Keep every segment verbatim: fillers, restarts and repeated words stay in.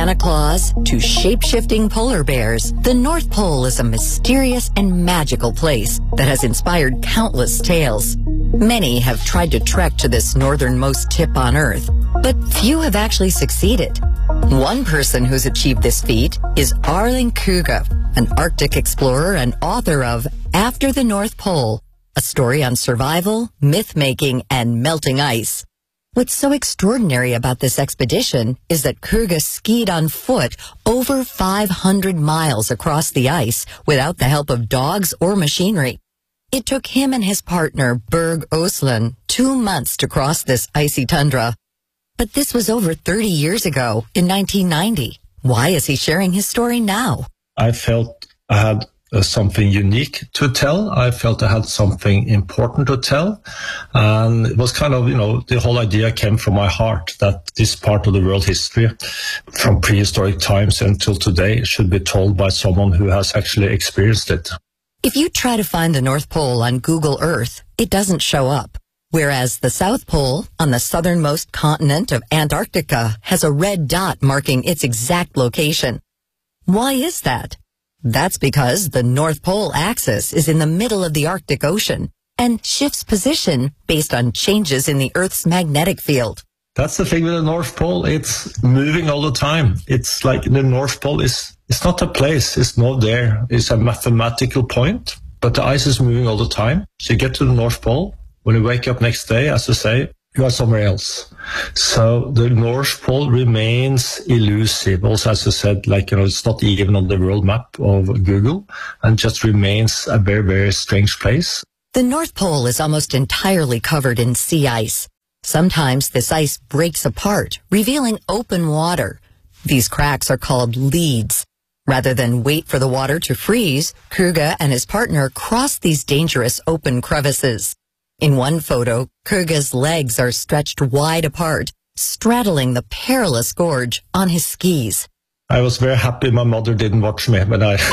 Santa Claus to shape-shifting polar bears, the North Pole is a mysterious and magical place that has inspired countless tales. Many have tried to trek to this northernmost tip on Earth, but few have actually succeeded. One person who's achieved this feat is Erling Kruger, an Arctic explorer and author of After the North Pole, a story on survival, myth-making, and melting ice. What's so extraordinary about this expedition is that Kruger skied on foot over five hundred miles across the ice without the help of dogs or machinery. It took him and his partner, Berg Osland, two months to cross this icy tundra. But this was over thirty years ago, in nineteen ninety. Why is he sharing his story now? I felt I had uh, something unique to tell. I felt I had something important to tell. And it was kind of, you know, the whole idea came from my heart that this part of the world history, from prehistoric times until today, should be told by someone who has actually experienced it. If you try to find the North Pole on Google Earth, it doesn't show up. Whereas the South Pole, on the southernmost continent of Antarctica, has a red dot marking its exact location. Why is that? That's because the North Pole axis is in the middle of the Arctic Ocean and shifts position based on changes in the Earth's magnetic field. That's the thing with the North Pole. It's moving all the time. It's like the North Pole is, it's not a place. It's not there. It's a mathematical point, but the ice is moving all the time. So you get to the North Pole. When you wake up next day, as you say, you are somewhere else. So the North Pole remains elusive. Also, as you said, like, you know, it's not even on the world map of Google and just remains a very, very strange place. The North Pole is almost entirely covered in sea ice. Sometimes this ice breaks apart, revealing open water. These cracks are called leads. Rather than wait for the water to freeze, Kruger and his partner cross these dangerous open crevices. In one photo, Kruger's legs are stretched wide apart, straddling the perilous gorge on his skis. I was very happy my mother didn't watch me when I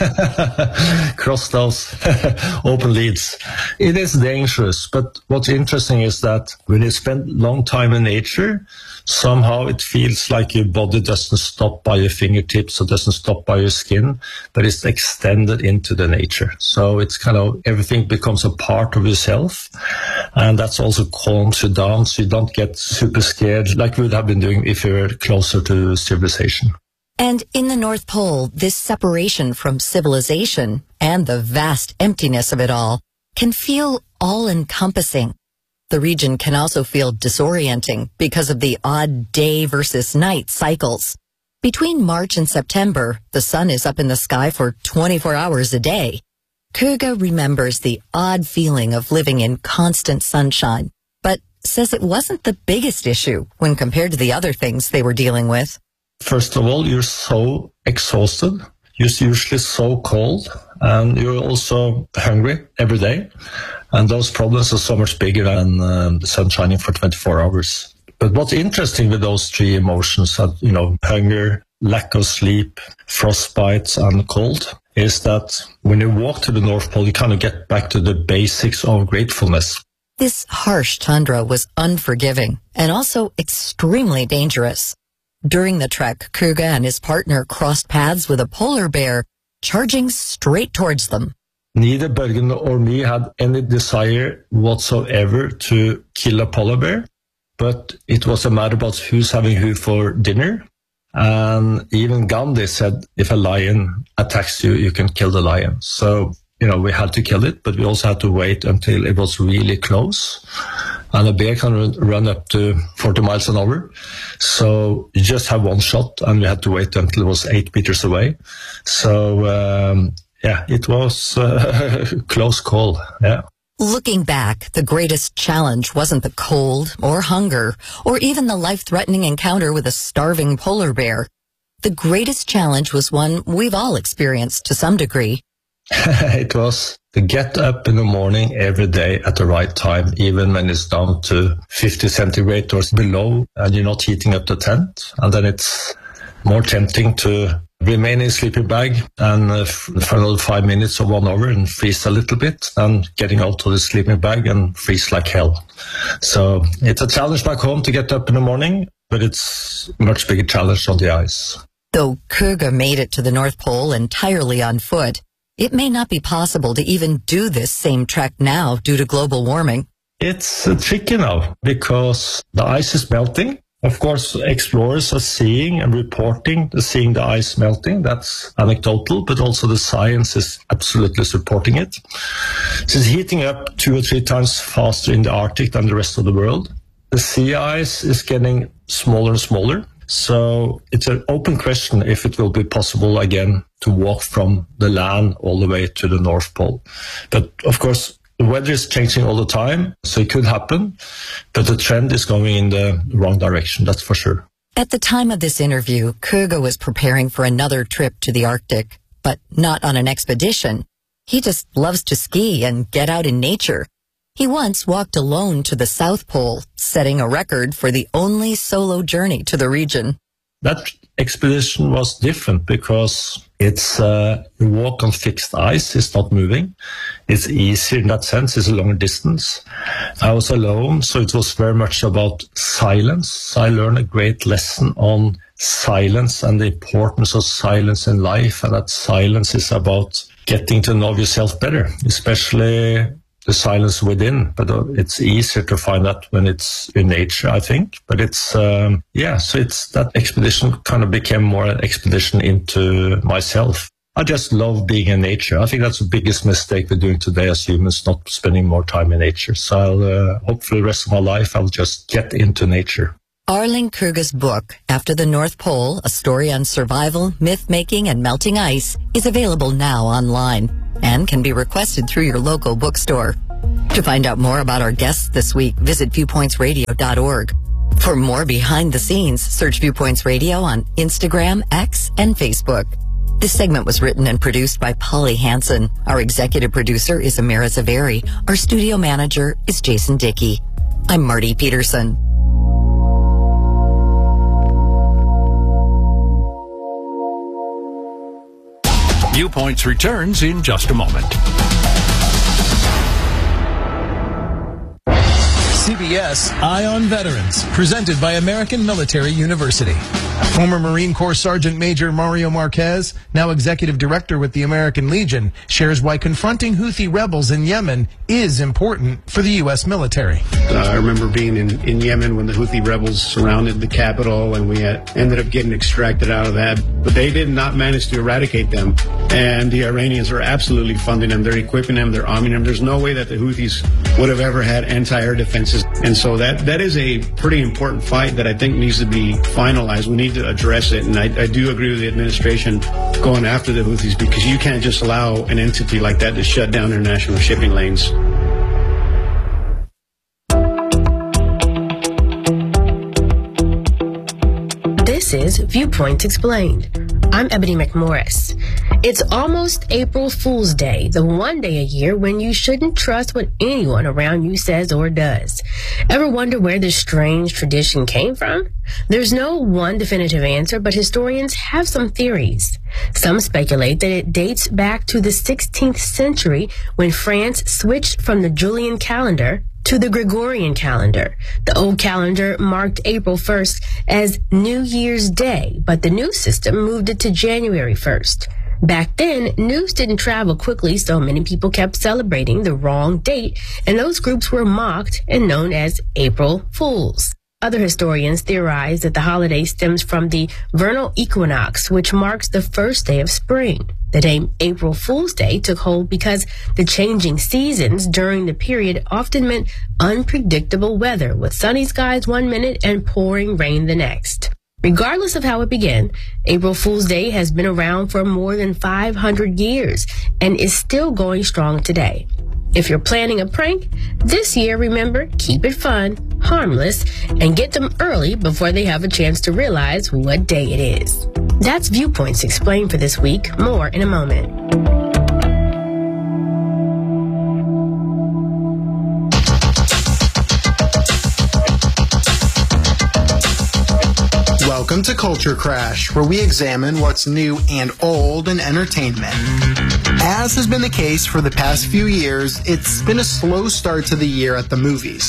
crossed those open leads. It is dangerous, but what's interesting is that when you spend a long time in nature, somehow it feels like your body doesn't stop by your fingertips or doesn't stop by your skin, but it's extended into the nature. So it's kind of, everything becomes a part of yourself. And that's also calms you down, so you don't get super scared like you would have been doing if you were closer to civilization. And in the North Pole, this separation from civilization and the vast emptiness of it all can feel all-encompassing. The region can also feel disorienting because of the odd day versus night cycles. Between March and September, the sun is up in the sky for twenty-four hours a day. Kruger remembers the odd feeling of living in constant sunshine, but says it wasn't the biggest issue when compared to the other things they were dealing with. First of all, you're so exhausted. You're usually so cold, and you're also hungry every day. And those problems are so much bigger than um, the sun shining for twenty-four hours. But what's interesting with those three emotions, uh, you know, hunger, lack of sleep, frostbite, and cold, is that when you walk to the North Pole, you kind of get back to the basics of gratefulness. This harsh tundra was unforgiving and also extremely dangerous. During the trek, Kruger and his partner crossed paths with a polar bear, charging straight towards them. Neither Bergen or me had any desire whatsoever to kill a polar bear, but it was a matter about who's having who for dinner. And even Gandhi said, if a lion attacks you, you can kill the lion. So, you know, we had to kill it, but we also had to wait until it was really close. And a bear can run up to forty miles an hour. So you just have one shot, and we had to wait until it was eight meters away. So, um, yeah, it was a close call, yeah. Looking back, the greatest challenge wasn't the cold or hunger or even the life-threatening encounter with a starving polar bear. The greatest challenge was one we've all experienced to some degree. It was to get up in the morning every day at the right time, even when it's down to fifty centigrade or below and you're not heating up the tent. And then it's more tempting to remain in a sleeping bag and uh, for another five minutes or one hour and freeze a little bit, and getting out of the sleeping bag and freeze like hell. So it's a challenge back home to get up in the morning. but it's a much bigger challenge on the ice. Though Køge made it to the North Pole entirely on foot, it may not be possible to even do this same trek now due to global warming. It's uh, tricky now because the ice is melting. Of course, explorers are seeing and reporting the seeing the ice melting. That's anecdotal, but also the science is absolutely supporting it. It's heating up two or three times faster in the Arctic than the rest of the world. The sea ice is getting smaller and smaller. So it's an open question if it will be possible again to walk from the land all the way to the North Pole. But of course, the weather is changing all the time, so it could happen, but the trend is going in the wrong direction, that's for sure. At the time of this interview, Køge was preparing for another trip to the Arctic, but not on an expedition. He just loves to ski and get out in nature. He once walked alone to the South Pole, setting a record for the only solo journey to the region. That expedition was different because it's uh, a walk on fixed ice. It's not moving. It's easier in that sense. It's a longer distance. I was alone, so it was very much about silence. I learned a great lesson on silence and the importance of silence in life, and that silence is about getting to know yourself better, especially the silence within, but it's easier to find that when it's in nature, I think. But it's, um, yeah, so it's that expedition kind of became more an expedition into myself. I just love being in nature. I think that's the biggest mistake we're doing today as humans, not spending more time in nature. So I'll, uh, hopefully the rest of my life, I'll just get into nature. Erling Køge's book, After the North Pole, A Story on Survival, Myth-Making, and Melting Ice, is available now online and can be requested through your local bookstore. To find out more about our guests this week, visit viewpoints radio dot org. For more behind the scenes, search Viewpoints Radio on Instagram, X, and Facebook. This segment was written and produced by Polly Hansen. Our executive producer is Amira Zaveri. Our studio manager is Jason Dickey. I'm Marty Peterson. Viewpoints returns in just a moment. C B S Eye on Veterans, presented by American Military University. Former Marine Corps Sergeant Major Mario Marquez, now Executive Director with the American Legion, shares why confronting Houthi rebels in Yemen is important for the U S military. Uh, I remember being in, in Yemen when the Houthi rebels surrounded the capital, and we had, ended up getting extracted out of that. But they did not manage to eradicate them, and the Iranians are absolutely funding them. They're equipping them, they're arming them. There's no way that the Houthis would have ever had anti-air defenses. And so that, that is a pretty important fight that I think needs to be finalized. We need to address it, and I, I do agree with the administration going after the Houthis, because you can't just allow an entity like that to shut down international shipping lanes. This is Viewpoints Explained. I'm Ebony McMorris. It's almost April Fool's Day, the one day a year when you shouldn't trust what anyone around you says or does. Ever wonder where this strange tradition came from? There's no one definitive answer, but historians have some theories. Some speculate that it dates back to the sixteenth century when France switched from the Julian calendar to the Gregorian calendar. The old calendar marked April first as New Year's Day, but the new system moved it to January first. Back then, news didn't travel quickly, so many people kept celebrating the wrong date, and those groups were mocked and known as April Fools. Other historians theorize that the holiday stems from the vernal equinox, which marks the first day of spring. The name April Fool's Day took hold because the changing seasons during the period often meant unpredictable weather, with sunny skies one minute and pouring rain the next. Regardless of how it began, April Fool's Day has been around for more than five hundred years and is still going strong today. If you're planning a prank, this year, remember, keep it fun, harmless, and get them early before they have a chance to realize what day it is. That's Viewpoints Explained for this week. More in a moment. Welcome to Culture Crash, where we examine what's new and old in entertainment. As has been the case for the past few years, it's been a slow start to the year at the movies.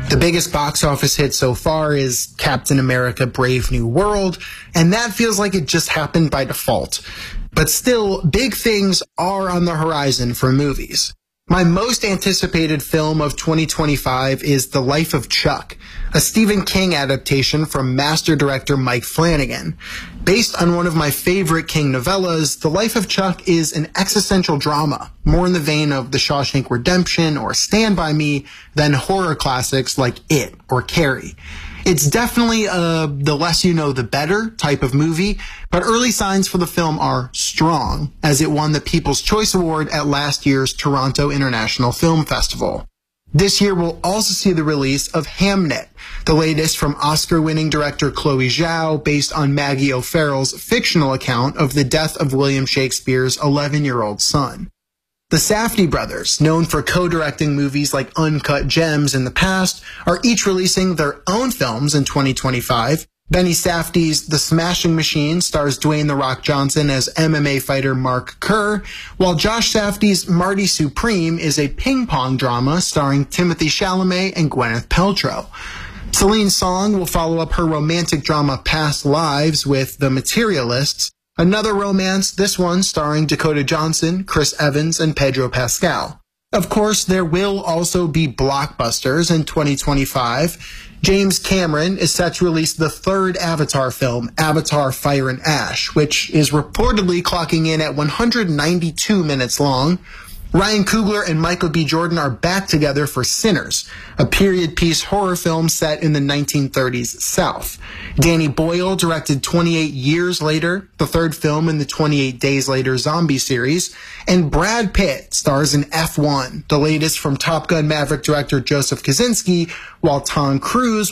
The biggest box office hit so far is Captain America Brave New World, and that feels like it just happened by default. But still, big things are on the horizon for movies. My most anticipated film of twenty twenty-five is The Life of Chuck, a Stephen King adaptation from master director Mike Flanagan. Based on one of my favorite King novellas, The Life of Chuck is an existential drama, more in the vein of The Shawshank Redemption or Stand By Me than horror classics like It or Carrie. It's definitely a the less you know the better type of movie, but early signs for the film are strong, as it won the People's Choice Award at last year's Toronto International Film Festival. This year we'll also see the release of Hamnet, the latest from Oscar-winning director Chloe Zhao, based on Maggie O'Farrell's fictional account of the death of William Shakespeare's eleven-year-old son. The Safdie brothers, known for co-directing movies like Uncut Gems in the past, are each releasing their own films in twenty twenty-five. Benny Safdie's The Smashing Machine stars Dwayne The Rock Johnson as M M A fighter Mark Kerr, while Josh Safdie's Marty Supreme is a ping-pong drama starring Timothée Chalamet and Gwyneth Paltrow. Celine Song will follow up her romantic drama Past Lives with The Materialists, another romance, this one starring Dakota Johnson, Chris Evans, and Pedro Pascal. Of course, there will also be blockbusters in twenty twenty-five. James Cameron is set to release the third Avatar film, Avatar: Fire and Ash, which is reportedly clocking in at one hundred ninety-two minutes long. Ryan Coogler and Michael B. Jordan are back together for Sinners, a period-piece horror film set in the nineteen thirties South. Danny Boyle directed twenty-eight Years Later, the third film in the twenty-eight Days Later zombie series, and Brad Pitt stars in F one, the latest from Top Gun Maverick director Joseph Kosinski, while Tom Cruise